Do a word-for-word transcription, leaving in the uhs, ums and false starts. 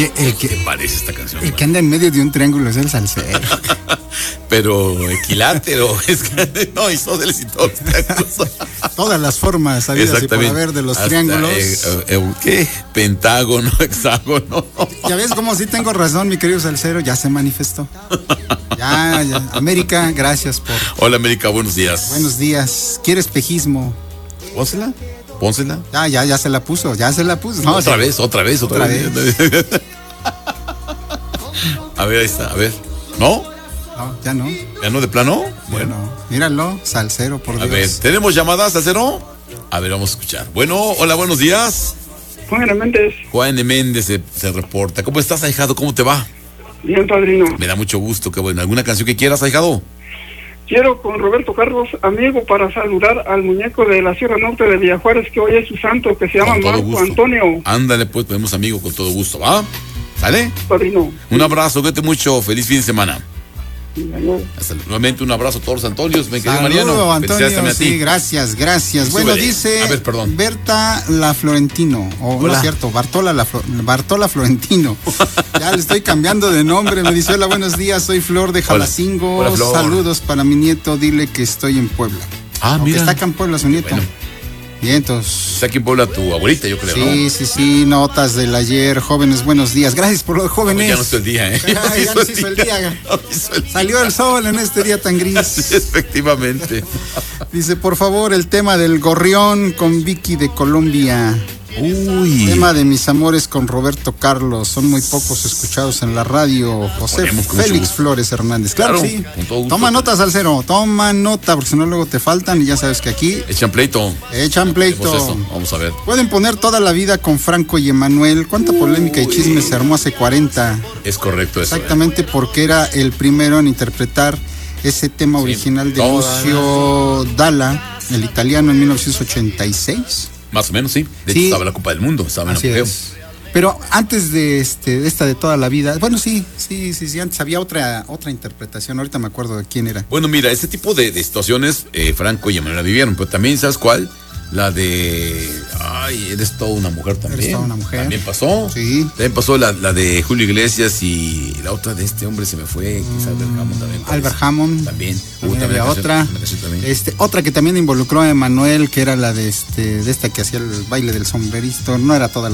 Oye, el que... ¿Qué te parece esta canción? El que anda en medio de un triángulo es el salsero. Pero equilátero, es que no, isósceles y todos los triángulos. Todas las formas sabidas y por haber de los Hasta, triángulos. Eh, eh, eh, ¿Qué? Pentágono, hexágono. Ya ves cómo sí tengo razón, mi querido salsero, ya se manifestó. Ya, ya. América, gracias por... Hola, América, buenos días. Buenos días. ¿Quiere espejismo? Pónsela, pónsela. Ya, ya, ya se la puso, ya se la puso. No, otra sí. vez, otra vez, otra, Otra vez. vez. A ver, ahí está, a ver. ¿No? No, ya no. ¿Ya no de plano? Bueno, míralo, salsero, por Dios. A ver, ¿tenemos llamadas, Salsero? A ver, vamos a escuchar. Bueno, hola, buenos días. Juan N. Méndez. Juan N. Méndez se, se reporta. ¿Cómo estás, ahijado? ¿Cómo te va? Bien, padrino. Me da mucho gusto, qué bueno. ¿Alguna canción que quieras, ahijado? Quiero con Roberto Carlos, amigo, para saludar al muñeco de la Sierra Norte de Villajuárez, que hoy es su santo, que se llama Con todo Marco gusto. Antonio. Ándale, pues, podemos amigos con todo gusto, ¿va? ¿Sale? Padrino. Un abrazo, cuídate mucho. Feliz fin de semana. Bueno. Hasta, nuevamente un abrazo a todos los Antonios. Me quedé Saludo, Mariano. Antonio, Felicidades también a ti. sí, gracias, gracias. Súbele. Bueno, dice A ver, perdón. Berta La Florentino, o no Hola. es cierto, Bartola La Flo- Bartola Florentino. Ya le estoy cambiando de nombre. Me dice, hola, buenos días, soy Flor de Jalacingo. Hola, Flor. Saludos para mi nieto, dile que estoy en Puebla. Ah, Aunque mira. está acá en Puebla su nieto. Bueno. Bien, entonces. Está aquí en Puebla tu abuelita, yo creo, Sí, ¿no? sí, sí, notas del ayer, jóvenes, buenos días. Gracias por los jóvenes. Ya no hizo el día, ¿eh? Ya, ya nos hizo el día. No hizo el día. Salió el sol en este día tan gris. Sí, efectivamente. Dice, por favor, el tema del gorrión con Vicky de Colombia. Uy. Tema de mis amores con Roberto Carlos. Son muy pocos escuchados en la radio. José Ponemos con mucho Félix gusto. Flores Hernández. Claro, Claro, sí. con todo gusto. Toma nota, salsero. Toma nota, porque si no luego te faltan y ya sabes que aquí Echan pleito. echan pleito. Hacemos eso. Vamos a ver. Pueden poner toda la vida con Franco y Emanuel. ¿Cuánta polémica y chisme se armó hace cuarenta? Es correcto eso. Exactamente, porque era el primero en interpretar ese tema Sí, original de toda Lucio Dalla, el italiano, en mil novecientos ochenta y seis. ¿eh? Más o menos, sí. De Sí. hecho, estaba la Copa del Mundo. Estaba en Así apogeo. es. Pero antes de este de esta de toda la vida, bueno, sí, sí, sí, sí, antes había otra otra interpretación, ahorita me acuerdo de quién era. Bueno, mira, este tipo de, de situaciones eh, Franco y Emanuel la vivieron, pero también, ¿sabes cuál? La de... Ay, eres toda una mujer también. Eres toda una mujer. También pasó. Sí. También pasó la, la de Julio Iglesias y la otra de este hombre se me fue, quizás Albert Hammond también. parece. Albert Hammond. También. También Hubo había una otra. canción- una canción también. Este, otra que también involucró a Emanuel, que era la de este, de esta que hacía el baile del sombrerito, no era toda la